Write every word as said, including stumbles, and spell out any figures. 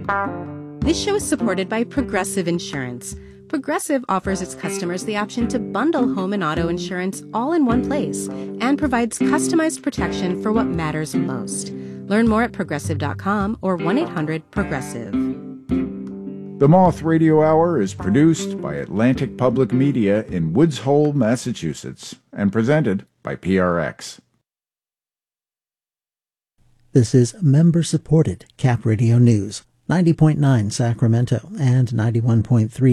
This show is supported by Progressive Insurance. Progressive offers its customers the option to bundle home and auto insurance all in one place and provides customized protection for what matters most. Learn more at progressive dot com or one eight hundred progressive. The Moth Radio Hour is produced by Atlantic Public Media in Woods Hole, Massachusetts, and presented by P R X. This is member-supported Cap Radio News, ninety point nine Sacramento and ninety-one point three